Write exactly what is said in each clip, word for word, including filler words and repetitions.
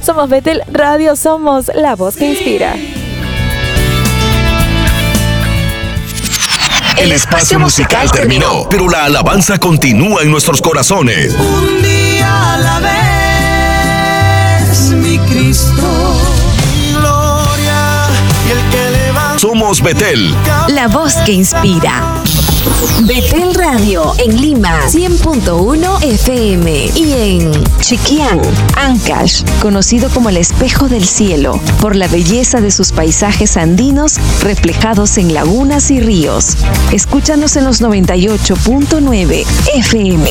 Somos Betel Radio, somos la voz que inspira. El espacio musical terminó, pero la alabanza continúa en nuestros corazones. Un día a la vez, mi Cristo, mi gloria y el que levanta. Somos Betel, la voz que inspira. Betel Radio en Lima cien punto uno F M y en Chiquián, Ancash, conocido como el espejo del cielo por la belleza de sus paisajes andinos reflejados en lagunas y ríos. Escúchanos en los noventa y ocho punto nueve F M.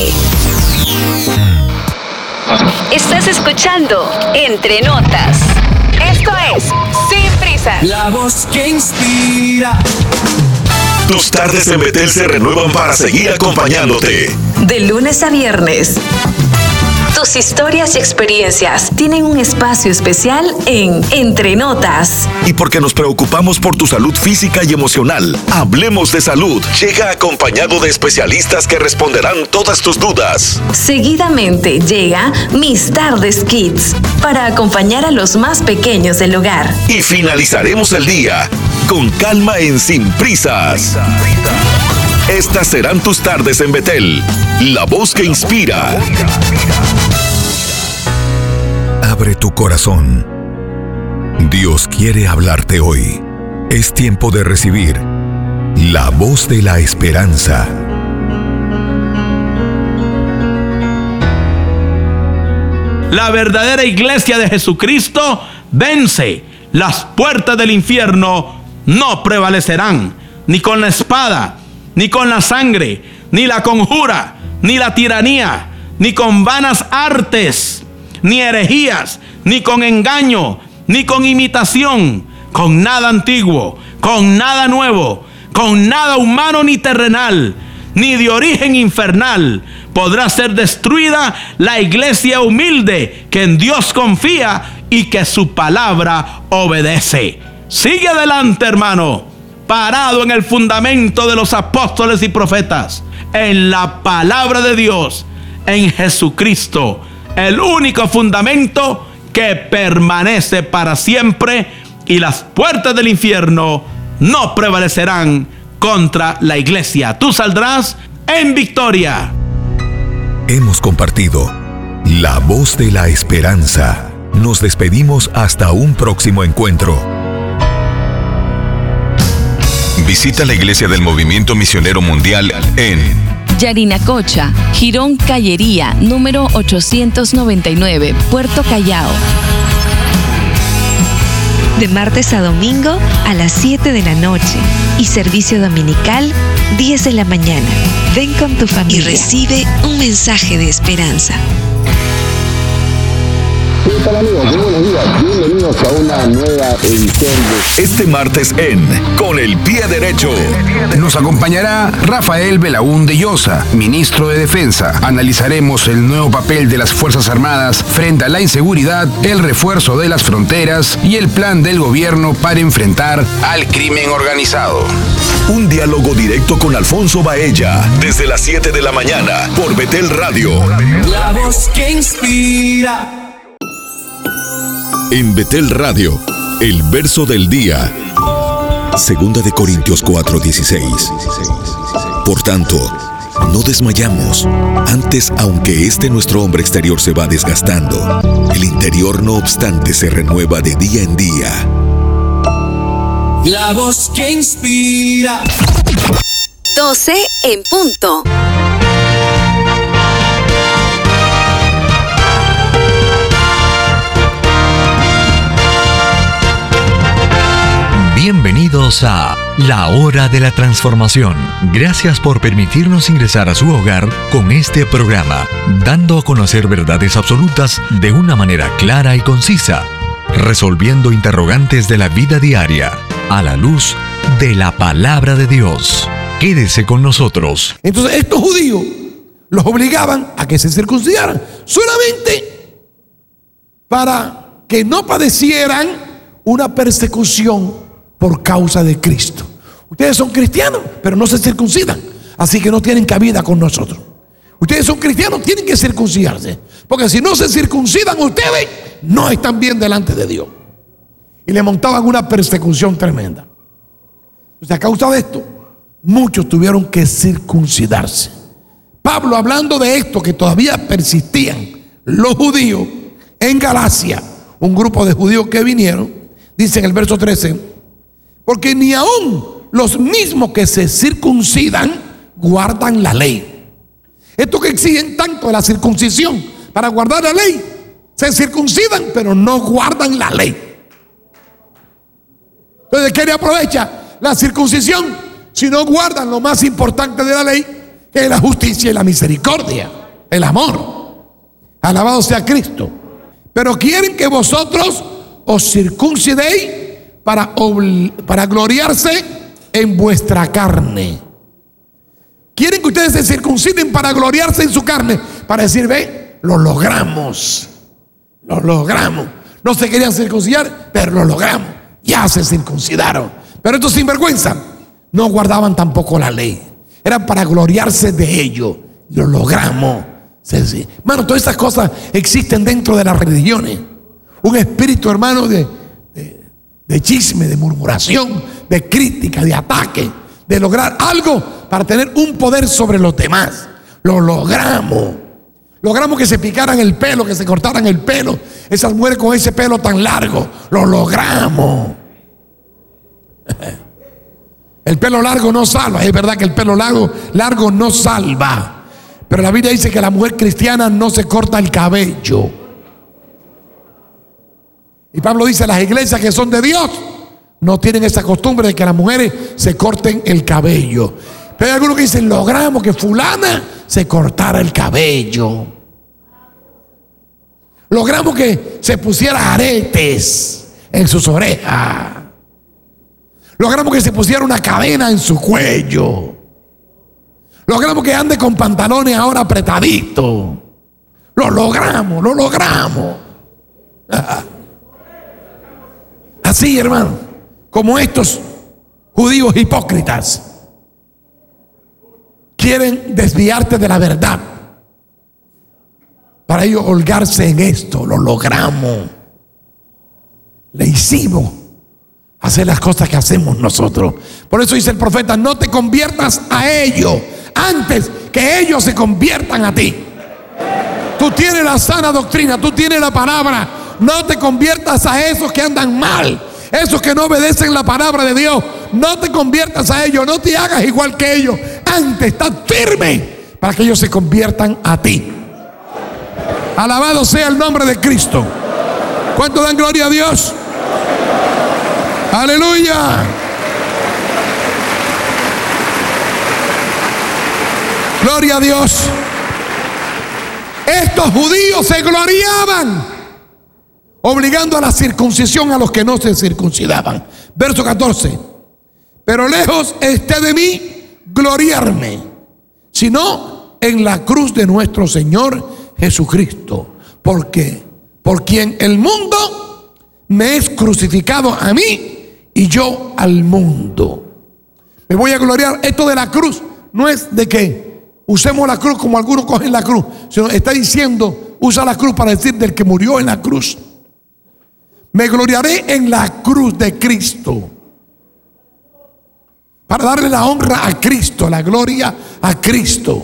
Estás escuchando Entre Notas. Esto es Sin Prisas. La voz que inspira. tus tardes en Betel se renuevan para seguir acompañándote. De lunes a viernes. Tus historias y experiencias tienen un espacio especial en Entre Notas. Y porque nos preocupamos por tu salud física y emocional, Hablemos de Salud llega acompañado de especialistas que responderán todas tus dudas. Seguidamente llega Mis Tardes Kids para acompañar a los más pequeños del hogar. Y finalizaremos el día con calma en Sin Prisas. Estas serán tus tardes en Betel, la voz que inspira. Abre tu corazón. Dios quiere hablarte hoy. Es tiempo de recibir la voz de la esperanza. La verdadera iglesia de Jesucristo vence. Las puertas del infierno no prevalecerán, ni con la espada, ni con la sangre, ni la conjura, ni la tiranía, ni con vanas artes, ni herejías, ni con engaño, ni con imitación, con nada antiguo, con nada nuevo, con nada humano ni terrenal, ni de origen infernal, podrá ser destruida la iglesia humilde que en Dios confía y que su palabra obedece. Sigue adelante, hermano, parado en el fundamento de los apóstoles y profetas, en la palabra de Dios, en Jesucristo, el único fundamento que permanece para siempre, y las puertas del infierno no prevalecerán contra la iglesia. Tú saldrás en victoria. Hemos compartido la voz de la esperanza. Nos despedimos hasta un próximo encuentro. Visita la iglesia del Movimiento Misionero Mundial en Yarinacocha, Girón Callería, número ochocientos noventa y nueve, Puerto Callao. De martes a domingo a las siete de la noche y servicio dominical diez de la mañana. Ven con tu familia y recibe un mensaje de esperanza. ¿Qué tal, amigos? Muy buenos días. Bienvenidos a una nueva edición de este martes en Con el Pie Derecho. Nos acompañará Rafael Belaúnde Llosa, ministro de Defensa. Analizaremos el nuevo papel de las Fuerzas Armadas frente a la inseguridad, el refuerzo de las fronteras y el plan del gobierno para enfrentar al crimen organizado. Un diálogo directo con Alfonso Baella desde las siete de la mañana por Betel Radio. La voz que inspira. En Betel Radio, el verso del día. Segunda de Corintios cuatro dieciséis. Por tanto, no desmayamos. Antes, aunque este nuestro hombre exterior se va desgastando, el interior no obstante se renueva de día en día. La voz que inspira. doce en punto. Bienvenidos a La Hora de la Transformación. Gracias por permitirnos ingresar a su hogar con este programa, dando a conocer verdades absolutas de una manera clara y concisa, resolviendo interrogantes de la vida diaria a la luz de la palabra de Dios. Quédese con nosotros. Entonces estos judíos los obligaban a que se circuncidaran solamente para que no padecieran una persecución por causa de Cristo. Ustedes son cristianos, pero no se circuncidan, así que no tienen cabida con nosotros. Ustedes son cristianos, tienen que circuncidarse, Porque si no se circuncidan ustedes, no están bien delante de Dios. Y le montaban una persecución tremenda. Entonces, a causa de esto, muchos tuvieron que circuncidarse. Pablo, hablando de esto, que todavía persistían los judíos en Galacia, un grupo de judíos que vinieron, dice en el verso trece, porque ni aún los mismos que se circuncidan guardan la ley. Estos que exigen tanto de la circuncisión para guardar la ley, se circuncidan pero no guardan la ley. Entonces, ¿de qué le aprovecha la circuncisión si no guardan lo más importante de la ley, que es la justicia y la misericordia, el amor? Alabado sea Cristo. Pero quieren que vosotros os circuncidéis para, para gloriarse en vuestra carne. Quieren que ustedes se circunciden para gloriarse en su carne, para decir, ve, lo logramos, lo logramos. No se querían circuncidar, pero lo logramos. Ya se circuncidaron. Pero estos sinvergüenza no guardaban tampoco la ley. Era para gloriarse de ello. Lo logramos. Sí, sí. Hermano, todas estas cosas existen dentro de las religiones. Un espíritu, hermano, de, de, de chisme, de murmuración, de crítica, de ataque, de lograr algo para tener un poder sobre los demás. Lo logramos. Logramos que se picaran el pelo, que se cortaran el pelo. Esas mujeres con ese pelo tan largo. Lo logramos. El pelo largo no salva. Es verdad que el pelo largo, largo no salva. Pero la Biblia dice que la mujer cristiana no se corta el cabello. Y Pablo dice, las iglesias que son de Dios no tienen esa costumbre de que las mujeres se corten el cabello. Pero hay algunos que dicen, logramos que fulana se cortara el cabello. Logramos que se pusiera aretes en sus orejas. Logramos que se pusiera una cadena en su cuello. Logramos que ande con pantalones ahora apretaditos. Lo logramos, lo logramos. Así, hermano, como estos judíos hipócritas quieren desviarte de la verdad para ellos holgarse en esto. Lo logramos. Le hicimos hacer las cosas que hacemos nosotros. Por eso dice el profeta, no te conviertas a ellos antes que ellos se conviertan a ti. Tú tienes la sana doctrina, tú tienes la palabra. No te conviertas a esos que andan mal, esos que no obedecen la palabra de Dios. No te conviertas a ellos, no te hagas igual que ellos. Antes, estás firme para que ellos se conviertan a ti. Alabado sea el nombre de Cristo. ¿Cuánto dan gloria a Dios? Aleluya. Gloria a Dios. Estos judíos se gloriaban obligando a la circuncisión a los que no se circuncidaban. Verso catorce. Pero lejos esté de mí gloriarme, sino en la cruz de nuestro Señor Jesucristo, porque por quien el mundo me es crucificado a mí y yo al mundo. Me voy a gloriar. Esto de la cruz no es de que usemos la cruz como algunos cogen la cruz, sino está diciendo, usa la cruz para decir del que murió en la cruz. Me gloriaré en la cruz de Cristo, para darle la honra a Cristo, la gloria a Cristo,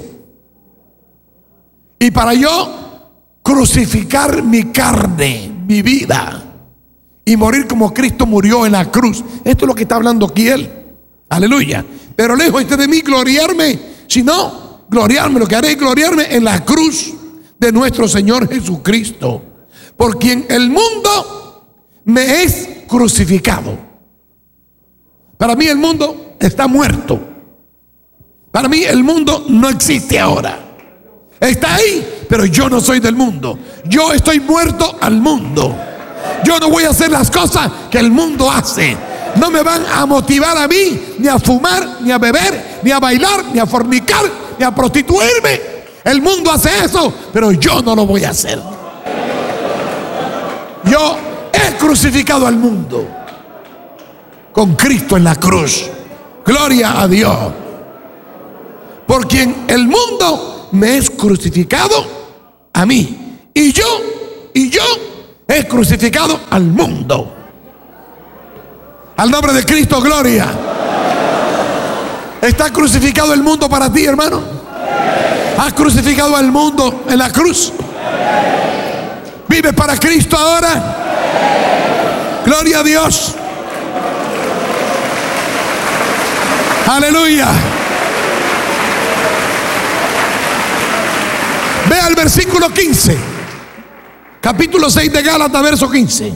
y para yo crucificar mi carne, mi vida, y morir como Cristo murió en la cruz. Esto es lo que está hablando aquí él. Aleluya. Pero lejos esté de mí gloriarme, sino gloriarme, lo que haré es gloriarme en la cruz de nuestro Señor Jesucristo, por quien el mundo me es crucificado. Para mí el mundo está muerto. Para mí el mundo no existe ahora. Está ahí, pero yo no soy del mundo. Yo estoy muerto al mundo. Yo no voy a hacer las cosas que el mundo hace. No me van a motivar a mí ni a fumar, ni a beber, ni a bailar, ni a fornicar, ni a prostituirme. El mundo hace eso, pero yo no lo voy a hacer. Yo he crucificado al mundo con Cristo en la cruz. Gloria a Dios. Por quien el mundo me es crucificado a mí Y yo, y yo he crucificado al mundo. Al nombre de Cristo, gloria. ¿Está crucificado el mundo para ti, hermano? ¿Has crucificado al mundo en la cruz? ¿Vive para Cristo ahora? Gloria a Dios. Aleluya. Vea el versículo quince. Capítulo seis de Gálatas, verso quince.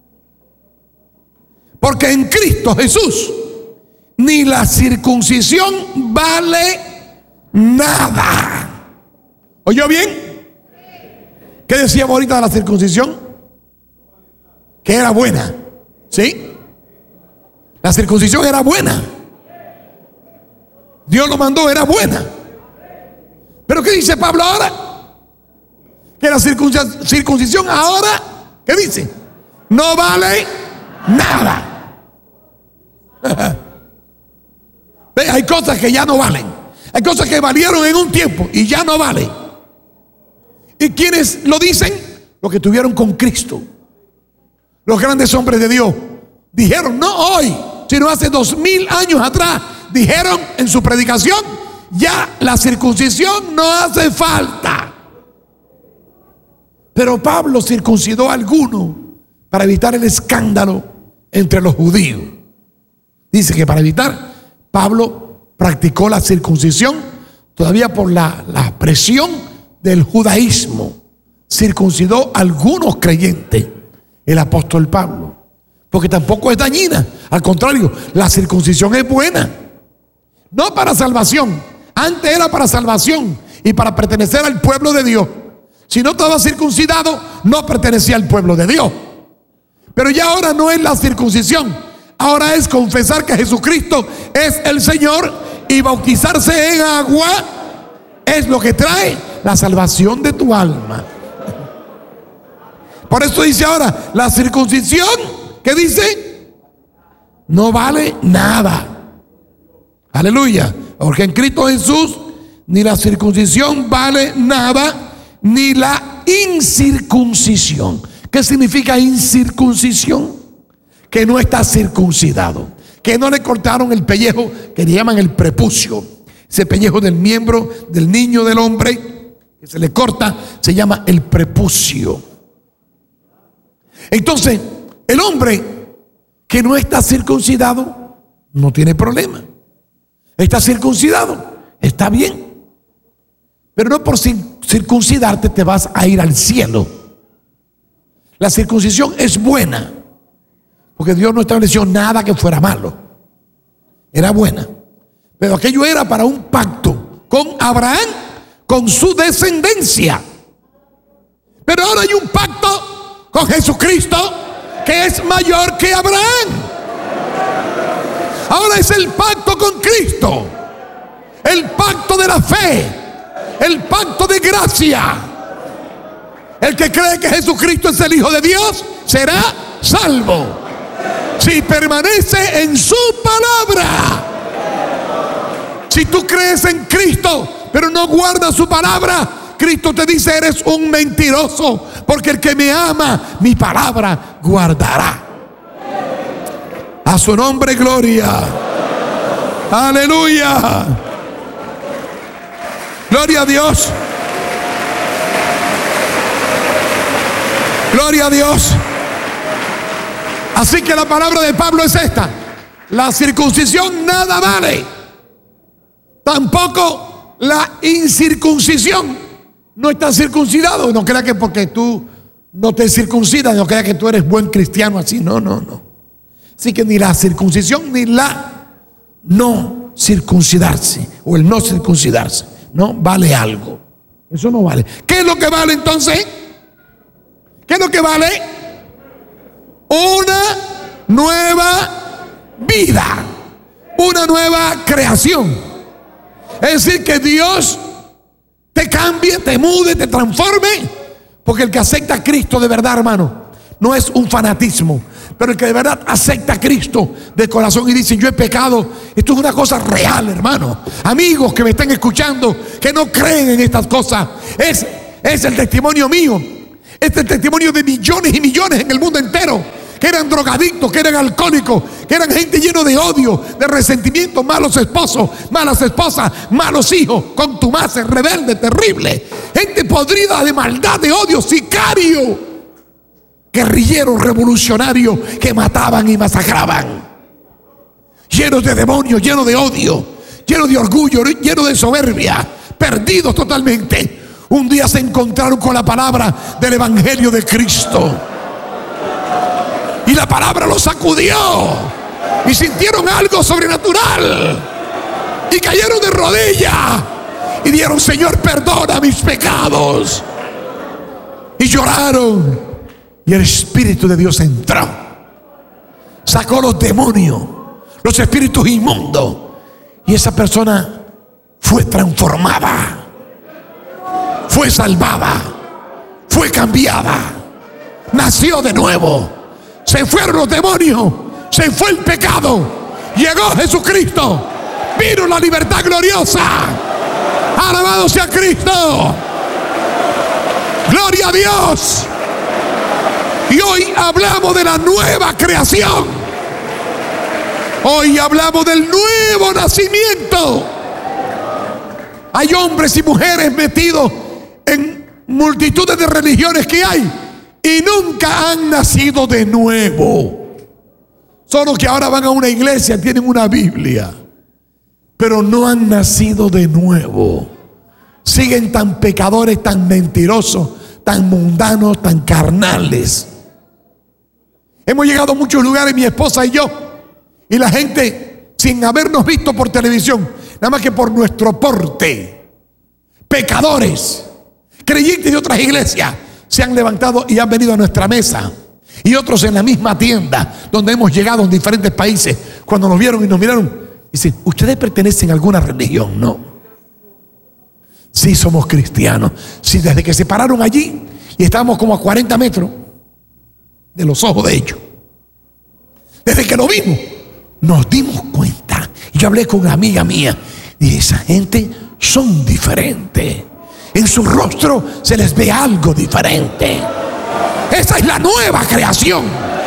Porque en Cristo Jesús ni la circuncisión vale nada. ¿Oyó bien? ¿Qué decíamos ahorita de la circuncisión? Que era buena. ¿Sí? La circuncisión era buena. Dios lo mandó, era buena. Pero ¿qué dice Pablo ahora? Que la circuncisión ahora, ¿qué dice? No vale nada. ¿Ve? Hay cosas que ya no valen. Hay cosas que valieron en un tiempo y ya no valen. ¿Y quiénes lo dicen? Los que estuvieron con Cristo. Los grandes hombres de Dios dijeron, no hoy, sino hace dos mil años atrás, dijeron en su predicación, ya la circuncisión no hace falta. Pero Pablo circuncidó a algunos para evitar el escándalo entre los judíos. Dice que para evitar, Pablo practicó la circuncisión todavía por la, la presión del judaísmo. Circuncidó a algunos creyentes, el apóstol Pablo, porque tampoco es dañina. Al contrario, la circuncisión es buena. No para salvación. Antes era para salvación y para pertenecer al pueblo de Dios. Si no estaba circuncidado, no pertenecía al pueblo de Dios. Pero ya ahora no es la circuncisión. Ahora es confesar que Jesucristo es el Señor y bautizarse en agua es lo que trae la salvación de tu alma. Por eso dice ahora, la circuncisión, ¿qué dice? No vale nada. Aleluya. Porque en Cristo Jesús ni la circuncisión vale nada, ni la incircuncisión. ¿Qué significa incircuncisión? Que no está circuncidado, que no le cortaron el pellejo que le llaman el prepucio. Ese pellejo del miembro del niño, del hombre, que se le corta, se llama el prepucio. Entonces, el hombre que no está circuncidado no tiene problema. Está circuncidado, está bien. Pero no por circuncidarte te vas a ir al cielo. La circuncisión es buena, porque Dios no estableció nada que fuera malo. Era buena. Pero aquello era para un pacto con Abraham, con su descendencia. Pero ahora hay un pacto con Jesucristo que es mayor que Abraham. Ahora es el pacto con Cristo, el pacto de la fe, el pacto de gracia. El que cree que Jesucristo es el Hijo de Dios será salvo si permanece en su palabra. Si tú crees en Cristo pero no guardas su palabra, Cristo te dice: eres un mentiroso, porque el que me ama, mi palabra guardará. A su nombre, gloria. Aleluya. Gloria a Dios. Gloria a Dios. Así que la palabra de Pablo es esta: la circuncisión nada vale, tampoco la incircuncisión. No estás circuncidado. No creas que porque tú no te circuncidas, no creas que tú eres buen cristiano así. No, no, no. Así que ni la circuncisión ni la no circuncidarse o el no circuncidarse no vale algo. Eso no vale. ¿Qué es lo que vale entonces? ¿Qué es lo que vale? Una nueva vida, una nueva creación. Es decir, que Dios te cambie, te mude, te transforme. Porque el que acepta a Cristo de verdad, hermano, no es un fanatismo, pero el que de verdad acepta a Cristo de corazón y dice: yo he pecado, esto es una cosa real, hermano. Amigos que me están escuchando, que no creen en estas cosas, es, es el testimonio mío. Este es el testimonio de millones y millones en el mundo entero, que eran drogadictos, que eran alcohólicos, que eran gente lleno de odio, de resentimiento, malos esposos, malas esposas, malos hijos, contumaces, rebeldes, terribles, gente podrida de maldad, de odio, sicario, guerrilleros revolucionarios que mataban y masacraban, llenos de demonios, llenos de odio, llenos de orgullo, llenos de soberbia, perdidos totalmente. Un día se encontraron con la palabra del Evangelio de Cristo. Y la palabra los sacudió. Y sintieron algo sobrenatural. Y cayeron de rodillas. Y dijeron: Señor, perdona mis pecados. Y lloraron. Y el Espíritu de Dios entró. Sacó los demonios, los espíritus inmundos. Y esa persona fue transformada. Fue salvada, fue cambiada, nació de nuevo, se fueron los demonios, se fue el pecado, llegó Jesucristo, vino la libertad gloriosa. Alabado sea Cristo, gloria a Dios. Y hoy hablamos de la nueva creación, hoy hablamos del nuevo nacimiento. Hay hombres y mujeres metidos en multitudes de religiones que hay y nunca han nacido de nuevo. Solo que ahora van a una iglesia, tienen una Biblia, pero no han nacido de nuevo. Siguen tan pecadores, tan mentirosos, tan mundanos, tan carnales. Hemos llegado a muchos lugares, mi esposa y yo, y la gente, sin habernos visto por televisión, nada más que por nuestro porte, pecadores, creyentes de otras iglesias, se han levantado y han venido a nuestra mesa. Y otros en la misma tienda donde hemos llegado en diferentes países, cuando nos vieron y nos miraron, dicen: ¿ustedes pertenecen a alguna religión? No. Sí, somos cristianos. Sí, desde que se pararon allí y estábamos como a cuarenta metros de los ojos de ellos, desde que lo vimos, nos dimos cuenta. Y yo hablé con una amiga mía y esa gente son diferentes. En su rostro se les ve algo diferente. Esa es la nueva creación.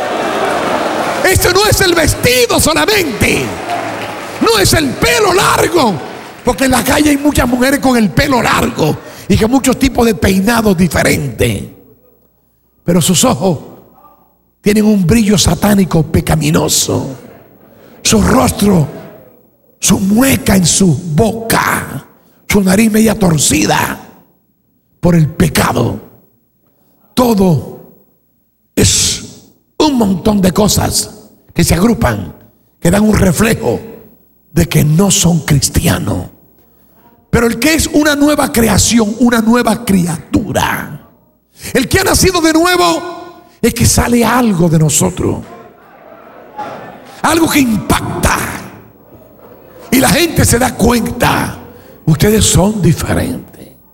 Este no es el vestido solamente, no es el pelo largo, porque en la calle hay muchas mujeres con el pelo largo y con muchos tipos de peinados diferentes, pero sus ojos tienen un brillo satánico pecaminoso. Su rostro, su mueca en su boca, su nariz media torcida por el pecado. Todo es un montón de cosas que se agrupan, que dan un reflejo de que no son cristianos. Pero el que es una nueva creación, una nueva criatura, el que ha nacido de nuevo, es que sale algo de nosotros, algo que impacta, y la gente se da cuenta: ustedes son diferentes.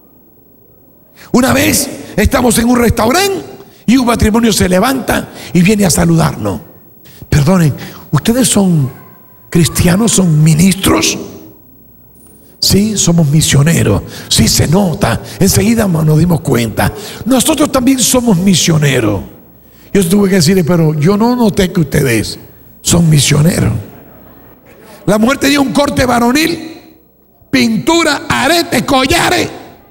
Una vez estamos en un restaurante y un matrimonio se levanta y viene a saludarnos. Perdonen, ¿ustedes son cristianos? ¿Son ministros? Sí, somos misioneros. Sí, se nota. Enseguida nos dimos cuenta. Nosotros también somos misioneros. Yo tuve que decirle: pero yo no noté que ustedes son misioneros. La mujer tenía un corte varonil, pintura, aretes, collares,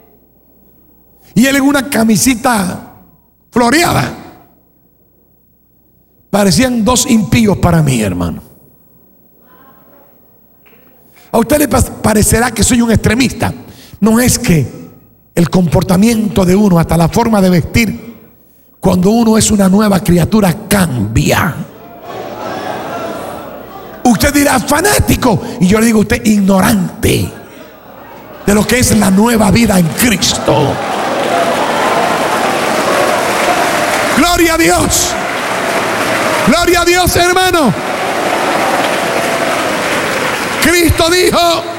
y él en una camisita floreada. Parecían dos impíos para mí, hermano. A usted le parecerá que soy un extremista. No, es que el comportamiento de uno, hasta la forma de vestir, cuando uno es una nueva criatura, cambia. Usted dirá: fanático. Y yo le digo: usted ignorante de lo que es la nueva vida en Cristo. Gloria a Dios. Gloria a Dios, hermano. Cristo dijo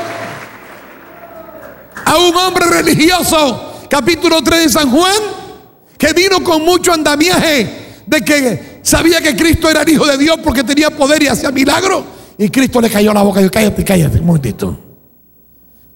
a un hombre religioso, capítulo tres de San Juan, que vino con mucho andamiaje de que sabía que Cristo era el Hijo de Dios porque tenía poder y hacía milagros, y Cristo le cayó la boca y dijo: cállate, cállate un momentito.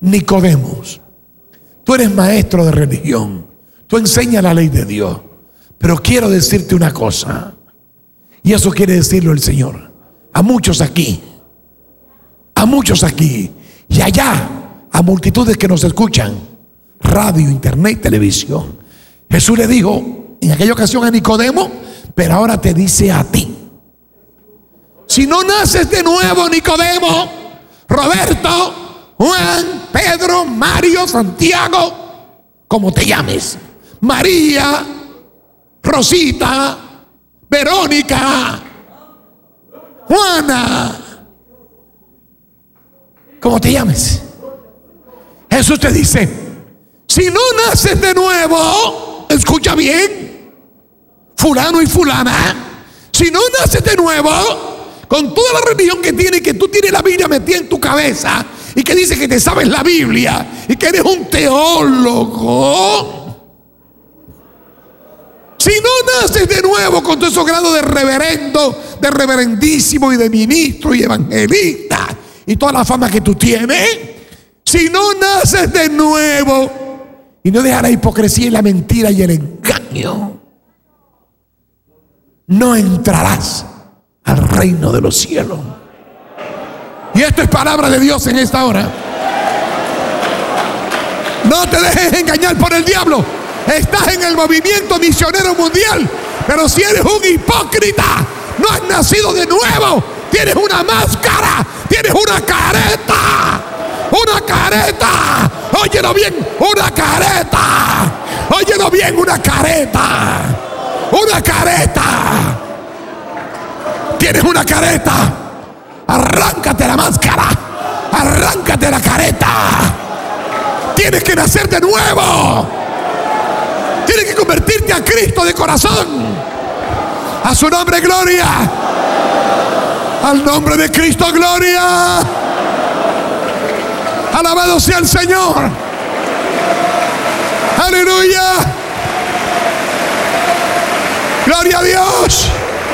Nicodemos, tú eres maestro de religión, tú enseñas la ley de Dios, Pero quiero decirte una cosa, y eso quiere decirlo el Señor a muchos aquí, a muchos aquí y allá, a multitudes que nos escuchan, radio, internet, televisión. Jesús le dijo en aquella ocasión a Nicodemo, pero ahora te dice a ti: si no naces de nuevo, Nicodemo, Roberto, Juan, Pedro, Mario, Santiago, como te llames, María, Rosita, Verónica, Juana, como te llames, Jesús te dice: si no naces de nuevo, escucha bien, fulano y fulana, si no naces de nuevo, con toda la religión que tiene, que tú tienes la Biblia metida en tu cabeza y que dice que te sabes la Biblia y que eres un teólogo, si no naces de nuevo con todo esos grados de reverendo, de reverendísimo y de ministro y evangelista y toda la fama que tú tienes, si no naces de nuevo y no dejas la hipocresía y la mentira y el engaño, no entrarás al reino de los cielos. Y esto es palabra de Dios en esta hora. No te dejes engañar por el diablo. Estás en el movimiento misionero mundial, pero si eres un hipócrita, no has nacido de nuevo, tienes una máscara, tienes una careta, una careta, óyelo bien, una careta, óyelo bien, una careta, una careta, tienes una careta, arráncate la máscara, arráncate la careta, tienes que nacer de nuevo. Tienes que convertirte a Cristo de corazón. A su nombre, gloria. Al nombre de Cristo, gloria. Alabado sea el Señor. Aleluya. Gloria a Dios.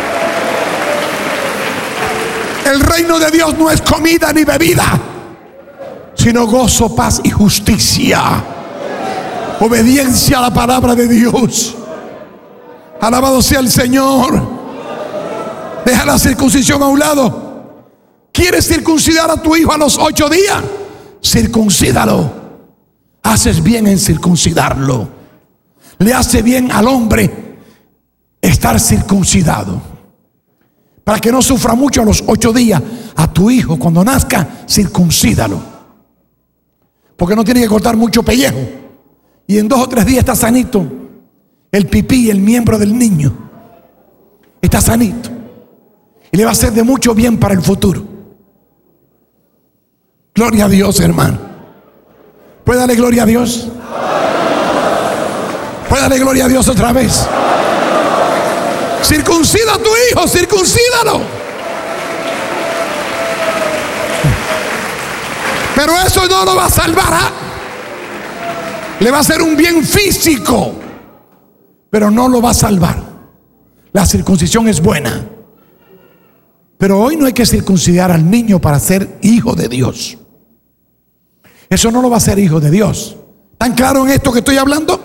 El reino de Dios no es comida ni bebida, sino gozo, paz y justicia. Obediencia a la palabra de Dios. Alabado sea el Señor. Deja la circuncisión a un lado. ¿Quieres circuncidar a tu hijo a los ocho días? Circuncídalo. Haces bien en circuncidarlo. Le hace bien al hombre estar circuncidado, para que no sufra mucho a los ocho días. A tu hijo, cuando nazca, circuncídalo, porque no tiene que cortar mucho pellejo. Y en dos o tres días está sanito. El pipí, el miembro del niño, está sanito. Y le va a hacer de mucho bien para el futuro. Gloria a Dios, hermano. ¿Puede darle gloria a Dios? ¿Puede darle gloria a Dios otra vez? Circuncida a tu hijo, circuncídalo. Pero eso no lo va a salvar, ¿eh? Le va a hacer un bien físico, pero no lo va a salvar. La circuncisión es buena, pero hoy no hay que circuncidar al niño para ser hijo de Dios. Eso no lo va a hacer hijo de Dios. ¿Están claros en esto que estoy hablando?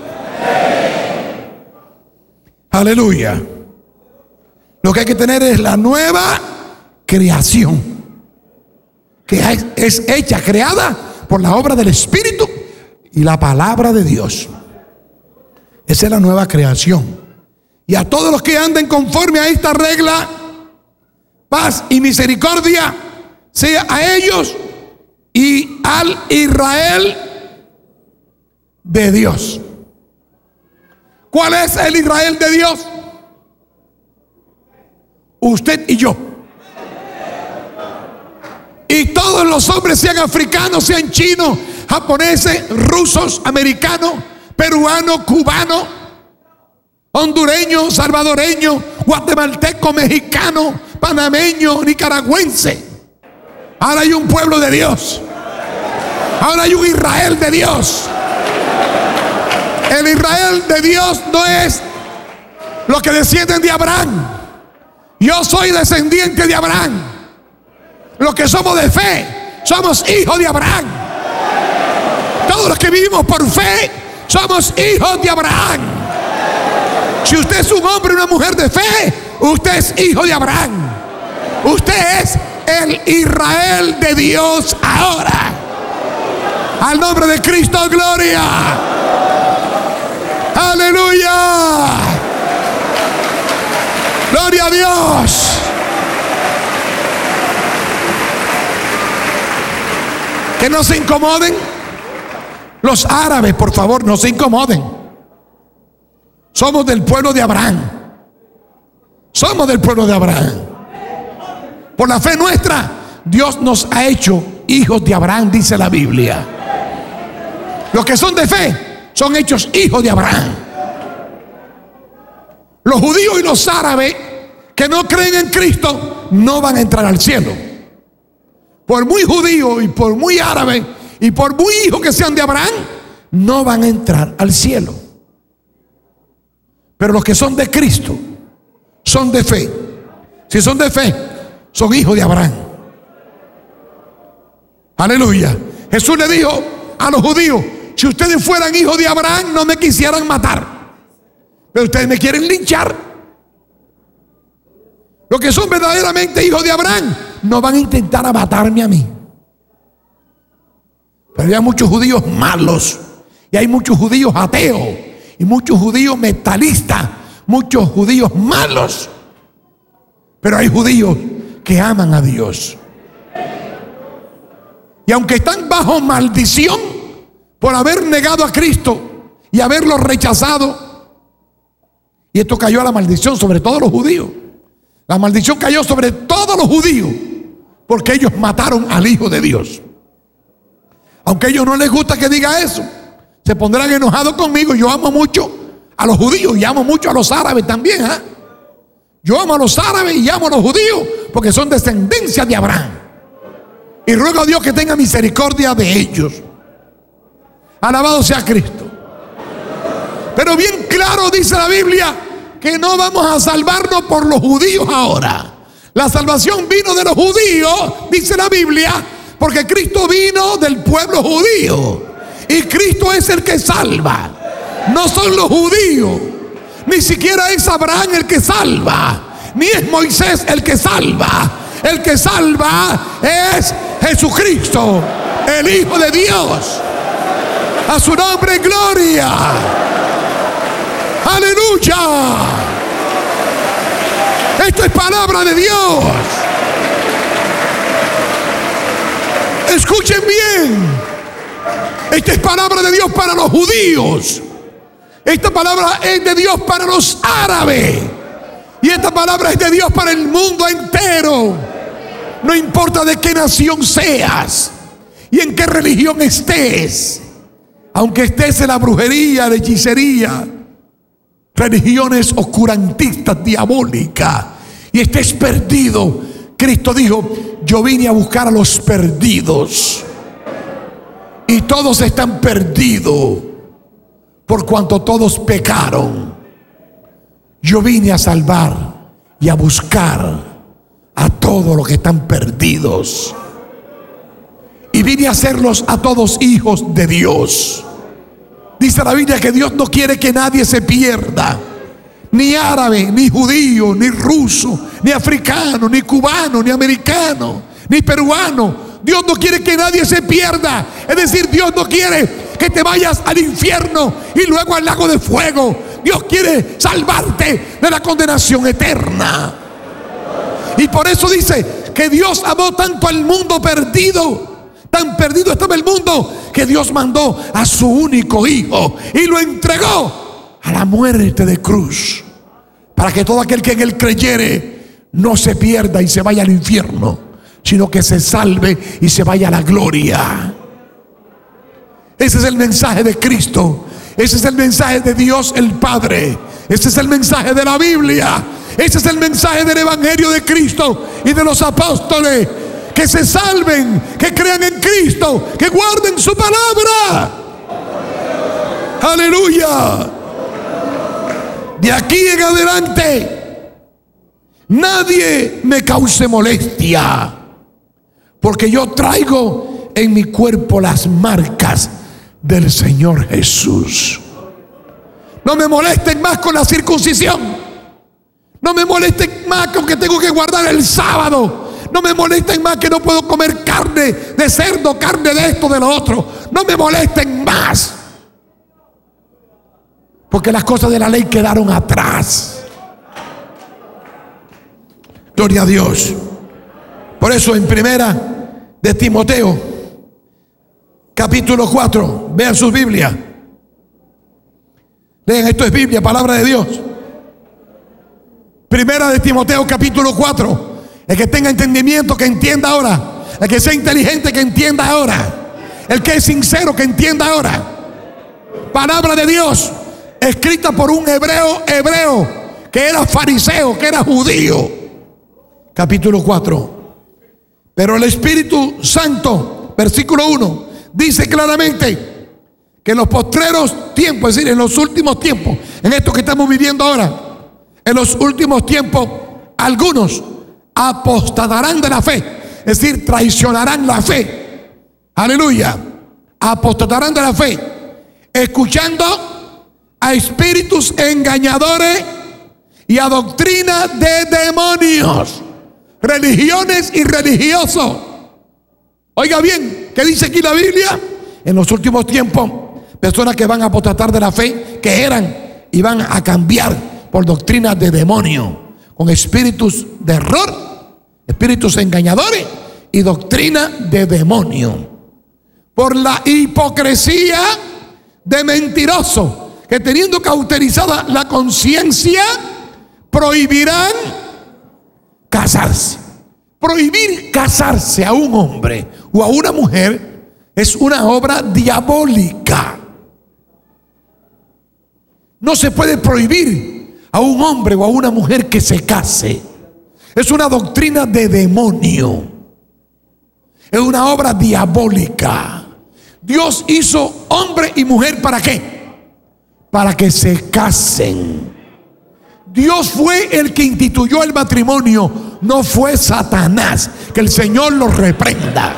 Aleluya. Lo que hay que tener es la nueva creación, que es hecha, creada por la obra del Espíritu y la palabra de Dios. Esa es la nueva creación. Y a todos los que anden conforme a esta regla, paz y misericordia sea a ellos y al Israel de Dios. ¿Cuál es el Israel de Dios? Usted y yo. Y todos los hombres, sean africanos, sean chinos, japoneses, rusos, americanos, peruanos, cubanos, hondureños, salvadoreños, guatemaltecos, mexicanos, panameños, nicaragüenses. Ahora hay un pueblo de Dios. Ahora hay un Israel de Dios. El Israel de Dios no es los que descienden de Abraham. Yo soy descendiente de Abraham. Los que somos de fe, somos hijos de Abraham. Todos los que vivimos por fe, somos hijos de Abraham. Si usted es un hombre y una mujer de fe, usted es hijo de Abraham. Usted es el Israel de Dios ahora. Al nombre de Cristo, gloria. Aleluya. Gloria a Dios. Que no se incomoden. Los árabes, por favor, no se incomoden. Somos del pueblo de Abraham. Somos del pueblo de Abraham. Por la fe nuestra, Dios nos ha hecho hijos de Abraham, dice la Biblia. Los que son de fe son hechos hijos de Abraham. Los judíos y los árabes que no creen en Cristo no van a entrar al cielo. Por muy judío y por muy árabe y por muy hijos que sean de Abraham, no van a entrar al cielo. Pero los que son de Cristo son de fe. Si son de fe, son hijos de Abraham. Aleluya. Jesús le dijo a los judíos: si ustedes fueran hijos de Abraham, no me quisieran matar, pero ustedes me quieren linchar. Los que son verdaderamente hijos de Abraham no van a intentar a matarme a mí. Pero hay muchos judíos malos, y hay muchos judíos ateos, y muchos judíos metalistas, muchos judíos malos. Pero hay judíos que aman a Dios. Y aunque están bajo maldición por haber negado a Cristo y haberlo rechazado, y esto cayó a la maldición sobre todos los judíos. La maldición cayó sobre todos los judíos porque ellos mataron al Hijo de Dios. Aunque a ellos no les gusta que diga eso, se pondrán enojados conmigo. Yo amo mucho a los judíos y amo mucho a los árabes también, ¿eh? Yo amo a los árabes y amo a los judíos porque son descendencia de Abraham. Y ruego a Dios que tenga misericordia de ellos. Alabado sea Cristo. Pero bien claro dice la Biblia que no vamos a salvarnos por los judíos ahora. La salvación vino de los judíos, dice la Biblia, porque Cristo vino del pueblo judío. Y Cristo es el que salva. No son los judíos. Ni siquiera es Abraham el que salva. Ni es Moisés el que salva. El que salva es Jesucristo, el Hijo de Dios. A su nombre, gloria. Aleluya. Esto es palabra de Dios. Escuchen bien. Esta es palabra de Dios para los judíos. Esta palabra es de Dios para los árabes. Y esta palabra es de Dios para el mundo entero. No importa de qué nación seas y en qué religión estés. Aunque estés en la brujería, la hechicería, religiones oscurantistas, diabólicas, y estés perdido, Cristo dijo: yo vine a buscar a los perdidos. Y todos están perdidos por cuanto todos pecaron. Yo vine a salvar y a buscar a todos los que están perdidos. Y vine a hacerlos a todos hijos de Dios. Dice la Biblia que Dios no quiere que nadie se pierda. Ni árabe, ni judío, ni ruso, ni africano, ni cubano, ni americano, ni peruano. Dios no quiere que nadie se pierda. Es decir, Dios no quiere que te vayas al infierno y luego al lago de fuego. Dios quiere salvarte de la condenación eterna. Y por eso dice que Dios amó tanto al mundo perdido. Tan perdido estaba el mundo que Dios mandó a su único hijo y lo entregó a la muerte de cruz, para que todo aquel que en él creyere no se pierda y se vaya al infierno, sino que se salve y se vaya a la gloria. Ese es el mensaje de Cristo. Ese es el mensaje de Dios el Padre. Ese es el mensaje de la Biblia. Ese es el mensaje del Evangelio de Cristo y de los apóstoles. Que se salven, que crean en Cristo, que guarden su palabra. Aleluya. De aquí en adelante nadie me cause molestia, porque yo traigo en mi cuerpo las marcas del Señor Jesús. No me molesten más con la circuncisión. No me molesten más con que tengo que guardar el sábado. No me molesten más que no puedo comer carne de cerdo, carne de esto, de lo otro. No me molesten más. Porque las cosas de la ley quedaron atrás. Gloria a Dios. Por eso en primera de Timoteo, capítulo cuatro, vean sus Biblias. Lean, esto es Biblia, palabra de Dios. Primera de Timoteo, capítulo cuatro. El que tenga entendimiento, que entienda ahora. El que sea inteligente, que entienda ahora. El que es sincero, que entienda ahora. Palabra de Dios, escrita por un hebreo, hebreo, que era fariseo, que era judío. Capítulo cuatro. Pero el Espíritu Santo, versículo uno, dice claramente que en los postreros tiempos, es decir, en los últimos tiempos, en esto que estamos viviendo ahora, en los últimos tiempos, algunos apostatarán de la fe, es decir, traicionarán la fe. Aleluya. Apostatarán de la fe, escuchando a espíritus engañadores y a doctrina de demonios, religiones y religiosos. Oiga bien, ¿qué dice aquí la Biblia? En los últimos tiempos, personas que van a apostatar de la fe, que eran y van a cambiar por doctrinas de demonio, con espíritus de error, espíritus engañadores y doctrina de demonio, por la hipocresía de mentirosos, que teniendo cauterizada la conciencia, prohibirán casarse. Prohibir casarse a un hombre o a una mujer es una obra diabólica. No se puede prohibir a un hombre o a una mujer que se case. Es una doctrina de demonio. Es una obra diabólica. Dios hizo hombre y mujer, ¿para qué? Para que se casen. Dios fue el que instituyó el matrimonio, no fue Satanás. Que el Señor lo reprenda.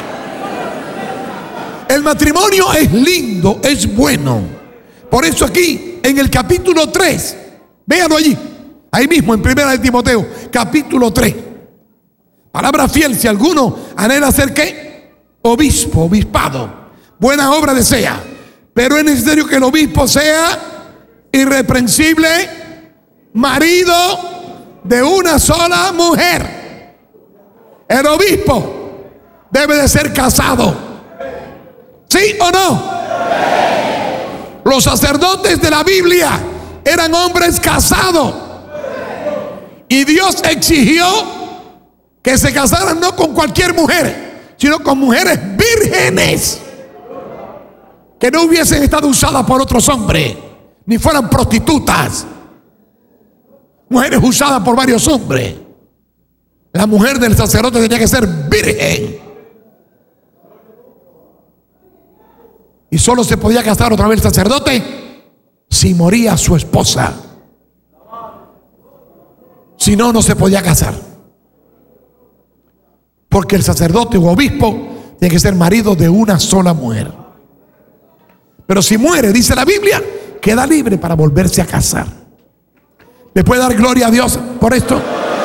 El matrimonio es lindo, es bueno. Por eso aquí en el capítulo tres, véanlo allí, ahí mismo en primera de Timoteo, capítulo tres. Palabra fiel, si alguno anhela ser ¿qué? Obispo, obispado, buena obra desea, pero es necesario que el obispo sea irreprensible, marido de una sola mujer. El obispo debe de ser casado. ¿Sí o no? Los sacerdotes de la Biblia eran hombres casados. Y Dios exigió que se casaran no con cualquier mujer, sino con mujeres vírgenes, que no hubiesen estado usadas por otros hombres, ni fueran prostitutas. Mujeres usadas por varios hombres. La mujer del sacerdote tenía que ser virgen. Y solo se podía casar otra vez el sacerdote si moría su esposa. Si no, no se podía casar. Porque el sacerdote o obispo tiene que ser marido de una sola mujer. Pero si muere, dice la Biblia, queda libre para volverse a casar. ¿Le puede dar gloria a Dios por esto?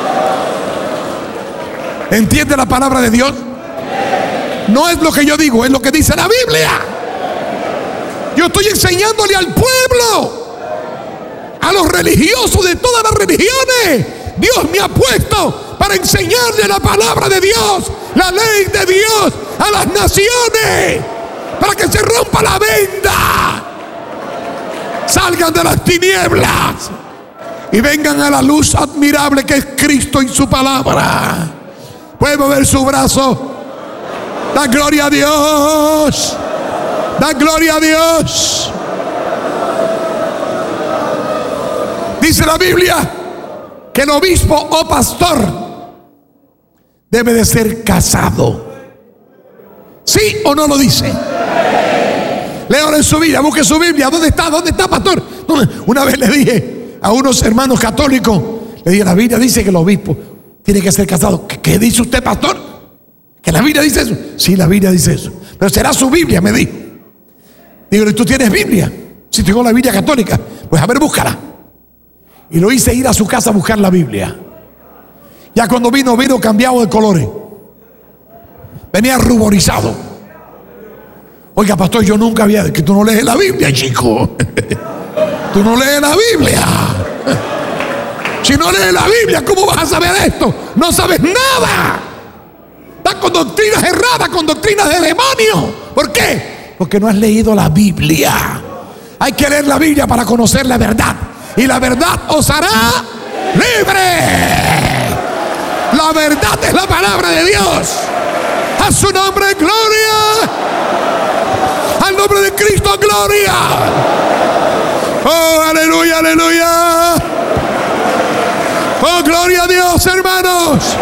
¿Entiende la palabra de Dios? No es lo que yo digo, es lo que dice la Biblia. Yo estoy enseñándole al pueblo, a los religiosos de todas las religiones. Dios me ha puesto para enseñarle la palabra de Dios, la ley de Dios a las naciones, para que se rompa la venda, salgan de las tinieblas y vengan a la luz admirable que es Cristo y su palabra. Puede mover su brazo. Da gloria a Dios. Da gloria a Dios. Dice la Biblia que el obispo o pastor debe de ser casado. ¿Sí o no lo dice? Leo en su Biblia, busque su Biblia. ¿Dónde está? ¿Dónde está, pastor? Una vez le dije a unos hermanos católicos, le dije, la Biblia dice que el obispo tiene que ser casado. ¿Qué, qué dice usted, pastor? ¿Que la Biblia dice eso? Sí, la Biblia dice eso. Pero será su Biblia, me dijo. Digo, ¿y tú tienes Biblia? Si tengo la Biblia católica, pues a ver, búscala. Y lo hice ir a su casa a buscar la Biblia. Ya cuando vino, vino cambiado de colores. Venía ruborizado. Oiga, pastor, yo nunca había... Que tú no lees la Biblia, chico. Tú no lees la Biblia. Si no lees la Biblia, ¿cómo vas a saber esto? No sabes nada. Estás con doctrinas erradas, con doctrinas de demonio. ¿Por qué? Porque no has leído la Biblia. Hay que leer la Biblia para conocer la verdad. Y la verdad os hará libre. La verdad es la palabra de Dios. A su nombre, gloria. Al nombre de Cristo, gloria. Oh, aleluya, aleluya. Oh, gloria a Dios, hermanos.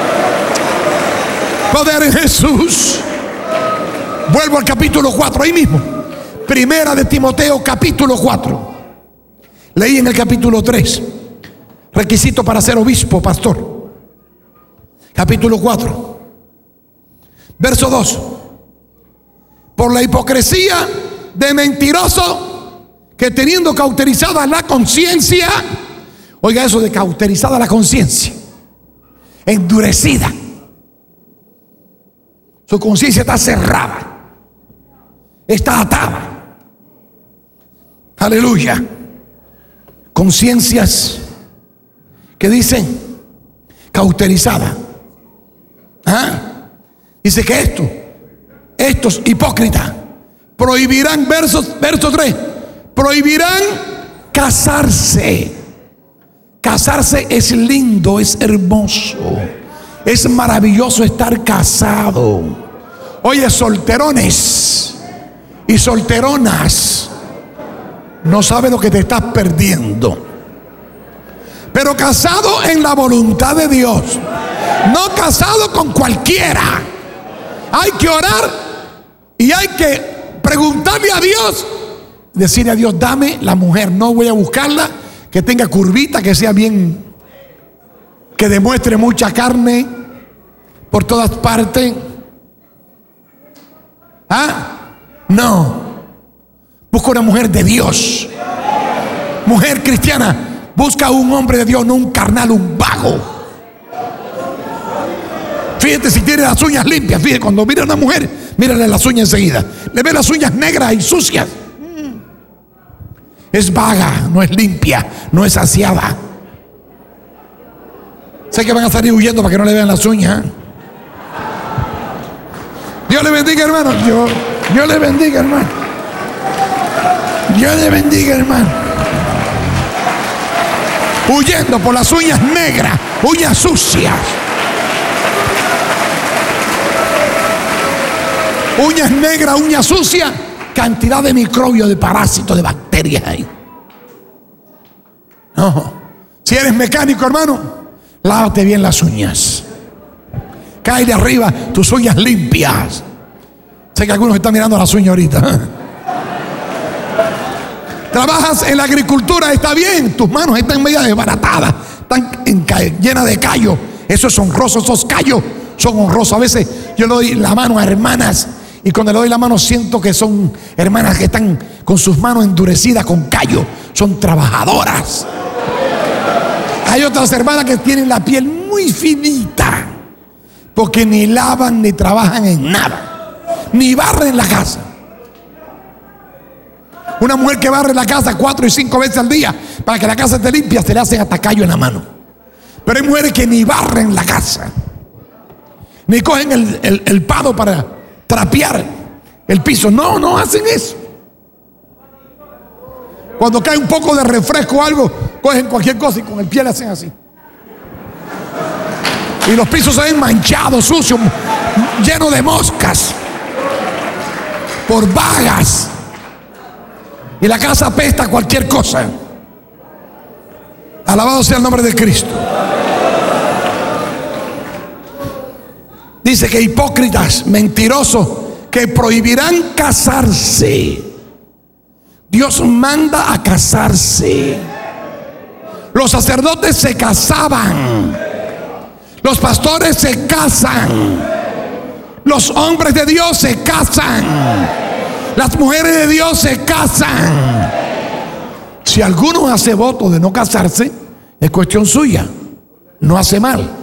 Poder en Jesús. Vuelvo al capítulo cuatro, ahí mismo. Primera de Timoteo, capítulo cuatro. Leí en el capítulo tres. Requisito para ser obispo, pastor. Capítulo cuatro. Verso dos. Por la hipocresía de mentiroso que teniendo cauterizada la conciencia, oiga eso de cauterizada la conciencia, endurecida, su conciencia está cerrada, está atada. Aleluya. Conciencias que dicen cauterizada. ¿Ah? Dice que esto, estos hipócritas prohibirán, versos, verso tres, prohibirán casarse. Casarse es lindo, es hermoso, es maravilloso estar casado. Oye, solterones y solteronas, no sabes lo que te estás perdiendo. Pero casado en la voluntad de Dios, no casado con cualquiera. Hay que orar y hay que preguntarle a Dios, decirle a Dios, dame la mujer, no voy a buscarla que tenga curvita, que sea bien, que demuestre mucha carne por todas partes. ¿Ah? No. Busca una mujer de Dios. Mujer cristiana, busca un hombre de Dios, no un carnal, un vago. Fíjate si tiene las uñas limpias. Fíjate, cuando mira a una mujer, mírale las uñas enseguida. Le ve las uñas negras y sucias. Es vaga, no es limpia, no es aseada. Sé que van a salir huyendo para que no le vean las uñas. Dios le bendiga, hermano. Dios, Dios le bendiga, hermano. Dios le bendiga, hermano. Huyendo por las uñas negras, uñas sucias. Uñas negras, uñas sucias, cantidad de microbios, de parásitos, de bacterias ahí. No. Si eres mecánico, hermano, lávate bien las uñas. Cae de arriba tus uñas limpias. Sé que algunos están mirando las uñas ahorita. Trabajas en la agricultura, está bien, tus manos están medio desbaratadas, están llenas de callos. Eso es honroso, esos callos son honrosos. A veces yo le doy la mano a hermanas y cuando le doy la mano siento que son hermanas que están con sus manos endurecidas con callos. Son trabajadoras. Hay otras hermanas que tienen la piel muy finita porque ni lavan ni trabajan en nada, ni barren la casa. Una mujer que barre la casa cuatro y cinco veces al día para que la casa esté limpia, se le hacen hasta callo en la mano. Pero hay mujeres que ni barren la casa, ni cogen el, el, el palo para trapear el piso. No, no hacen eso. Cuando cae un poco de refresco o algo, cogen cualquier cosa y con el pie le hacen así. Y los pisos se ven manchados, sucios, llenos de moscas, por vagas. Y la casa apesta a cualquier cosa. Alabado sea el nombre de Cristo. Dice que hipócritas, mentirosos, que prohibirán casarse. Dios manda a casarse. Los sacerdotes se casaban. Los pastores se casan. Los hombres de Dios se casan. Las mujeres de Dios se casan. Si alguno hace voto de no casarse, es cuestión suya, no hace mal.